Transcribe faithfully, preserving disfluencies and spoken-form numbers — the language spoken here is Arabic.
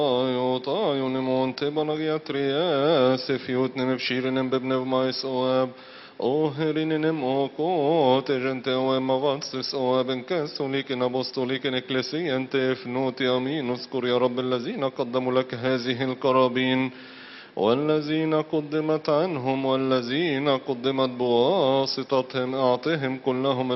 يوطايون مونت بنغياترياس فيوتن بشيرن ببن مايس اواب اوهرين اوكوت جنت ومغاتس اواب كاثوليك ابوستوليك اكليسيا تفنوت يمين اذكر يا رب الذين قدموا لك هذه القرابين والذين قدمت عنهم والذين قدمت بواسطتهم اعطهم كلهم